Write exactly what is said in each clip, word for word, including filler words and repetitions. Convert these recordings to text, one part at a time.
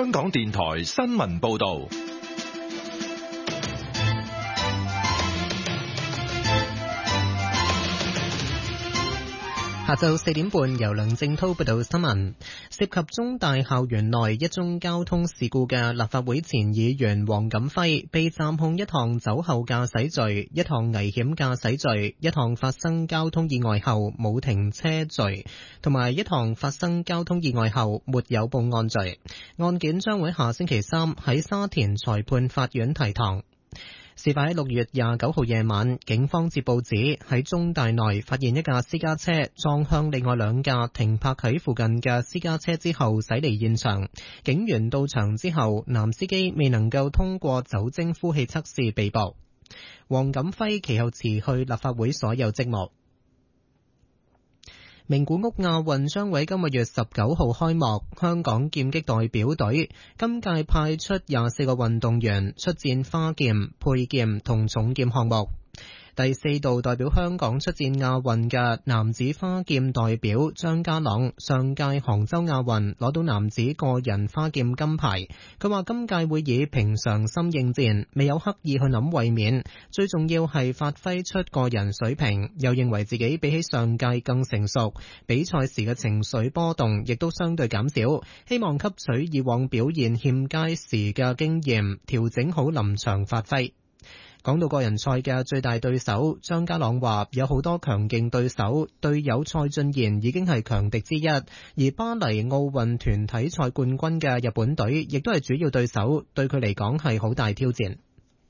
香港電台新聞報道。 下晝四點半，由梁正濤報道新聞。涉及中大校園內一宗交通事故嘅立法會前議員黃錦輝，被暫控一項酒後駕駛罪、一項危險駕駛罪、一項發生交通意外後冇停車罪，同埋一項發生交通意外後沒有報案罪。案件將會下星期三喺沙田裁判法院提堂。事發喺六月廿九號夜晚，警方接報指喺中大內發現一架私家車撞向另外兩架停泊喺附近嘅私家車之後駛離現場。警員到場之後，男司機未能夠通過酒精呼氣測試被捕。黃錦輝其後辭去立法會所有職務。名古屋亞運將會今個月十九號開幕，香港劍擊代表隊今屆派出廿四個運動員出戰花劍、佩劍同重劍項目。第四度代表香港出戰亞運嘅男子花劍代表張家朗，上屆杭州亞運攞到男子個人花劍金牌。佢話今屆會以平常心應戰，未有刻意去諗衛冕，最重要係發揮出個人水平。又認為自己比起上屆更成熟，比賽時嘅情緒波動亦都相對減少，希望吸取以往表現欠佳時嘅經驗，調整好臨場發揮。講到個人賽嘅最大對手，張家朗話有好多強勁對手，隊友蔡俊賢已經係強敵之一，而巴黎奧運團體賽冠軍嘅日本隊亦都係主要對手，對佢嚟講係好大挑戰。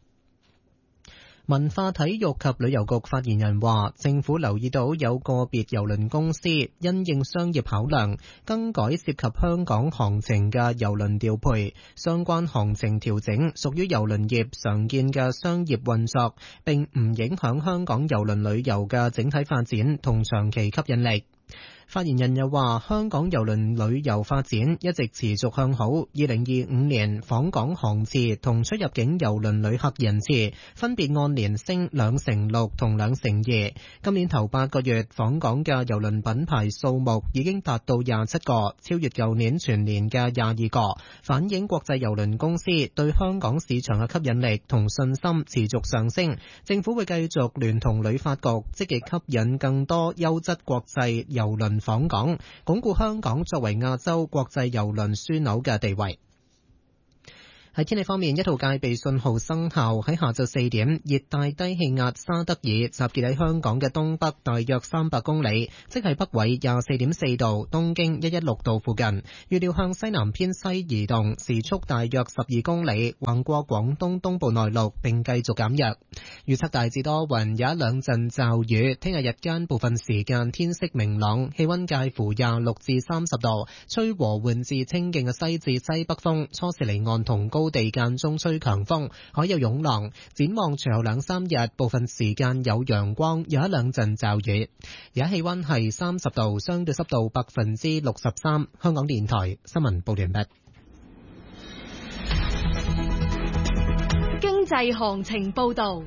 文化體育及旅遊局發言人話，政府留意到有個別郵輪公司因應商業考量，更改涉及香港航程嘅郵輪調配，相關航程調整屬於郵輪業常見嘅商業運作，並唔影響香港郵輪旅遊嘅整體發展同長期吸引力。發言人又話，香港郵輪旅遊發展一直持續向好，二零二五年訪港航次同出入境郵輪旅客人次分別按年升兩成六同兩成二。今年頭八個月訪港嘅郵輪品牌數目已經達到廿七個，超越舊年全年嘅廿二個，反映國際郵輪公司對香港市場嘅吸引力同信心持續上升。政府會繼續聯同旅發局積極吸引更多優質國際郵輪訪港，鞏固香港作為亞洲國際郵輪樞紐嘅地位。喺天氣方面，一號戒備信號生效。喺下晝四點，熱帶低氣壓沙德爾集結喺香港嘅東北大約三百公里，即係北緯廿四點四度、東經一一六度附近。預料向西南偏西移動，時速大約十二公里，橫過廣東東部內陸並繼續減弱。預測大致多雲，有一兩陣驟雨。聽日日間部分時間天色明朗，氣溫介乎廿六至三十度，吹和緩至清勁嘅西至西北風，初時離岸同高地間中吹強風，海有湧浪。展望隨後兩三日，部分時間有陽光，有一兩陣驟雨。而家氣溫係三十度，相對濕度百分之六十三。香港電台新聞報完畢。 經濟行情報道。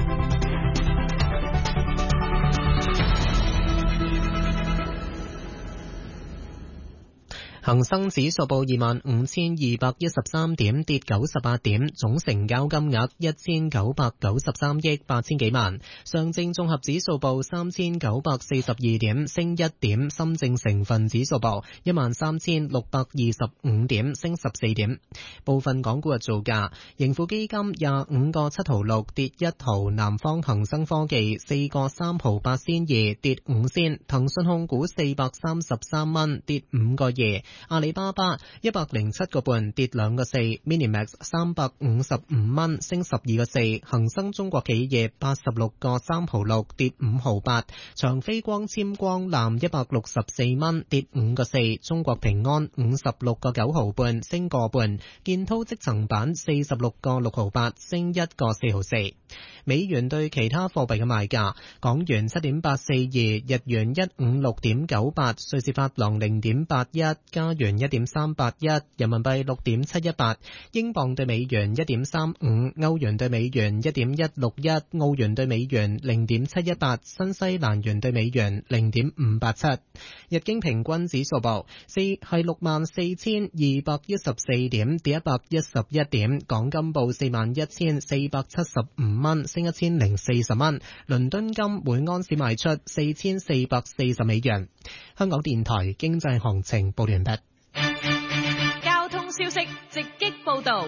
恒生指數報二萬五千二百一十三點，跌九十八點，總成交金額一千九百九十三億八千幾萬。上證綜合指數報三千九百四十二點，升一點。深證成分指數報一萬三千六百二十五點，升十四點。部分港股嘅造價：盈富基金廿五個七毫六，跌一毫；南方恒生科技四個三毫八仙二，跌五仙；騰訊控股四百三十三蚊，跌五個二。阿里巴巴一百零七個半，跌兩個四。Minimax 三百五十五蚊，升十二個四。恒生中國企業八十六個三毫六，跌五毫八。長飛光纖光纜一百六十四蚊，跌五個四。中國平安五十六個九毫半，升個半。建滔積層板四十六個六毫八，升一個四毫四。美元對其他貨幣嘅賣價：港元七點八四二，日元一五六點九八，瑞士法郎零點八一。 加元一點三八一，人民幣六點七一八，英鎊對美元一點三五，歐元對美元一點一六一，澳元對美元零點七一八，新西蘭元對美元零點五八七。日經平均指數報四係六萬四千二百一十四點，跌一百一十一點。港金報四萬一千四百七十五蚊，升一千零四十蚊。倫敦金每安士賣出四千四百四十美元。香港電台經濟行情報完畢。 交通消息直擊報道。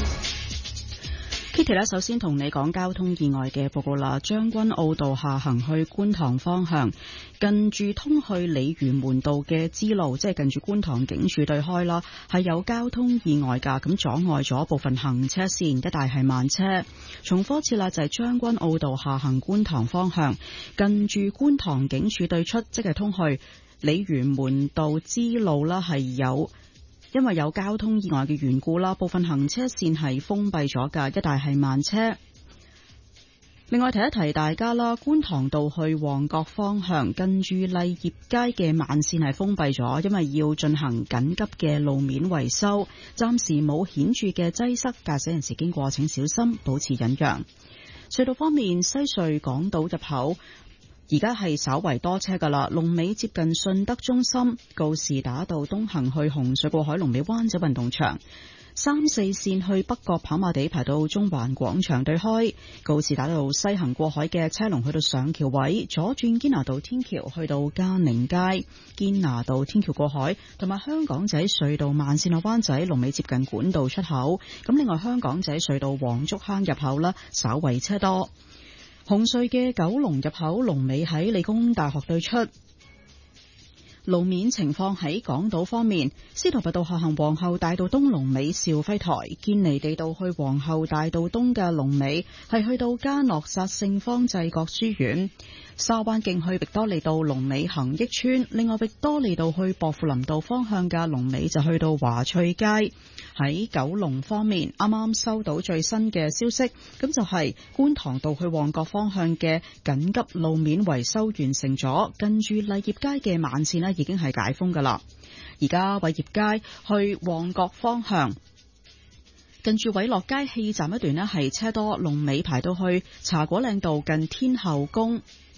Kitty 咧，首先同你講交通意外嘅報告啦。將軍澳道下行去觀塘方向，近住通去鯉魚門道嘅支路，即係近住觀塘警署對開啦，係有交通意外噶，咁阻礙咗部分行車線，一帶係慢車。重複一次啦，就係將軍澳道下行觀塘方向，近住觀塘警署對出，即係通去鯉魚門道支路啦，係有。因為有交通意外嘅緣故啦，部分行車線係封閉咗㗎，一帶係慢車。另外提一提大家啦，觀塘道去旺角方向，近住麗業街嘅慢線係封閉咗，因為要進行緊急嘅路面維修，暫時冇顯著嘅擠塞，駕駛人士經過請小心，保持忍讓。隧道方面，西隧港島入口而家係稍為多車噶啦，龍尾接近順德中心，告士打道東行去紅隧過海，龍尾灣仔運動場，三四線去北角跑馬地排到中環廣場對開，告士打道西行過海嘅車龍去到上橋位，左轉堅拿道天橋去到嘉寧街，堅拿道天橋過海，同埋香港仔隧道慢線落灣仔龍尾接近管道出口。咁另外香港仔隧道黃竹坑入口啦，稍為車多。紅隧嘅九龍入口龍尾喺理工大學對出。路面情況喺港島方面，司徒拔道下行皇后大道東龍尾兆輝台，堅尼地道去皇后大道東嘅龍尾係去到嘉諾撒聖方濟各書院。沙灣徑去域多利道龍尾恒益村，另外域多利道去薄扶林道方向嘅龍尾就去到華翠街。喺九龍方面，啱啱收到最新嘅消息，咁就係觀塘道去旺角方向嘅緊急路面維修完成咗，近住麗業街嘅慢線呢已經係解封噶啦。而家偉業街去旺角方向，近住偉樂街氣站一段呢係車多，龍尾排到去茶果嶺道近天后宮。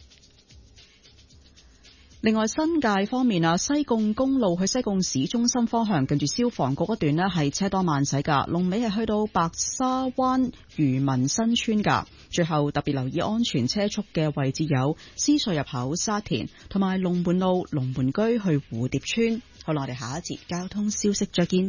另外新界方面啊，西貢公路去西貢市中心方向，近住消防局一段呢係車多慢駛噶，龍尾係去到白沙灣漁民新村噶。最後特別留意安全車速嘅位置有獅隧入口沙田，同埋龍門路龍門居去蝴蝶村。好啦，我哋下一節交通消息再見。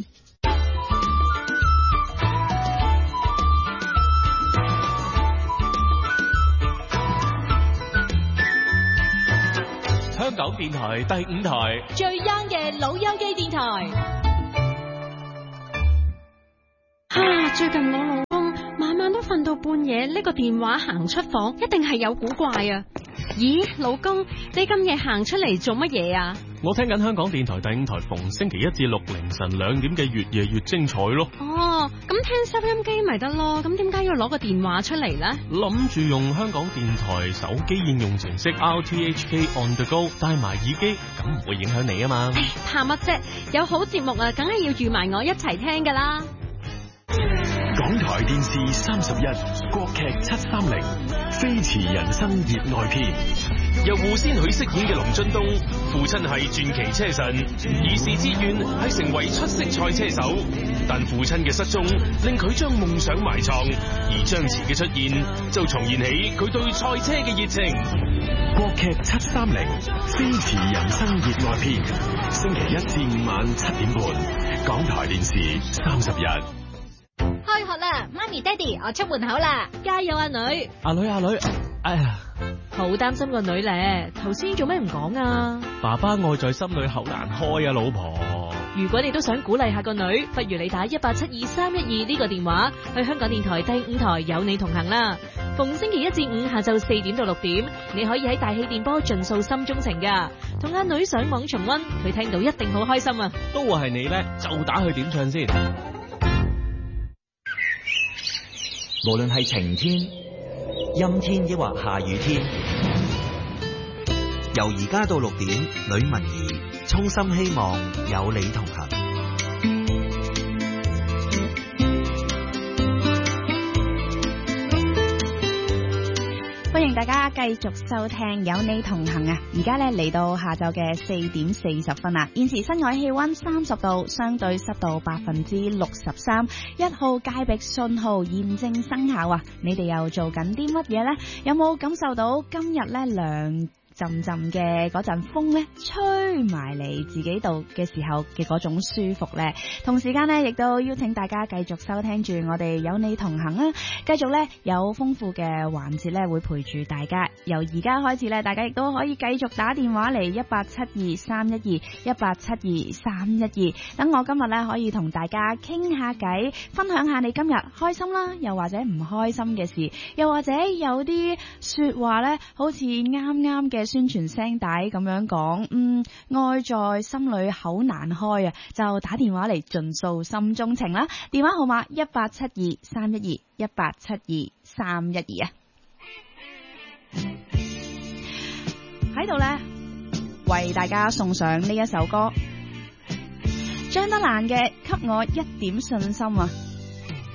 香港電台第五台最 young 嘅老友記電台。 啊！最近我老公晚晚都瞓到半夜，呢個電話行出房，一定係有古怪啊！咦，老公，你咁夜行出嚟做乜嘢啊？ 我聽緊香港電台第五台逢星期一至六凌晨兩點嘅越夜越精彩咯。 哦，咁聽收音機咪得咯，咁點解要攞個電話出嚟呢？ 諗住用香港電台手機應用程式 R T H K On The Go 帶埋耳機，咁唔會影響你啊嘛。 唉，怕乜啫？有好節目啊，梗係要預埋我一齊聽噶啦。 港台電視三十一，國劇七三零，飛馳人生熱愛篇。 由胡先煦飾演嘅龍津東，父親係傳奇車神，兒時志願係成為出色賽車手，但父親嘅失蹤令佢將夢想埋藏，而張弛嘅出現就重燃起佢對賽車嘅熱情。 國劇七三零，飛馳人生熱愛篇，星期一至五晚七點半，港台電視三十一。 開學啦，媽咪爹哋，我出門口啦，加油啊女！ 阿女阿女，哎呀， 好擔心個女咧，頭先做咩唔講啊？ 爸爸愛在心裏口難開啊，老婆。 如果你都想鼓勵下個女，不如你打一八七二三一二呢個電話去香港電台第五台有你同行啦。逢星期一至五下晝四點到六點，你可以喺大氣電波盡訴心中情噶，同阿女上網重溫，佢聽到一定好開心啊！ 都話係你咧，就打去點唱先。 無論係晴天、陰天抑或下雨天，由而家到六點，呂文儀衷心希望有你同行。 家繼續收聽有你同行啊！而家咧嚟到下晝嘅四點四十分啦，現時室外氣溫三十度，相對濕度百分之六十三，一號戒備信號現正生效啊！你哋又做緊啲乜嘢呢？有冇感受到今日咧涼陣陣嘅嗰陣風咧吹埋嚟自己度嘅時候嘅嗰種舒服咧？同時間咧亦都邀請大家繼續收聽住我哋有你同行啊！繼續咧有豐富嘅環節咧會陪住大家，由而家開始咧，大家亦都可以繼續打電話嚟一八七二三一二一八七二三一二，等我今日咧可以同大家傾下偈，分享下你今日開心啦，又或者唔開心嘅事，又或者有啲說話咧，好似啱啱嘅宣傳聲帶咁樣講，嗯，愛在心裏口難開啊，就打電話嚟盡訴心中情啦。電話號碼一八七二三一二一八七二三一二啊。喺度呢，為大家送上呢一首歌，張德蘭嘅《給我一點信心》啊。